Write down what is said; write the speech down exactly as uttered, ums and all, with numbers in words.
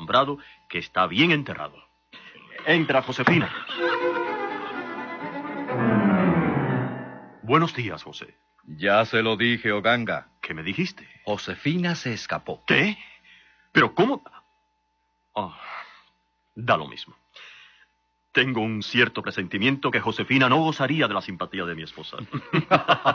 alambrado que está bien enterrado. Entra, Josefina. Buenos días, José. Ya se lo dije, Oganga. ¿Qué me dijiste? Josefina se escapó. ¿Qué? ¿Pero cómo? Oh, da lo mismo. Tengo un cierto presentimiento que Josefina no gozaría de la simpatía de mi esposa.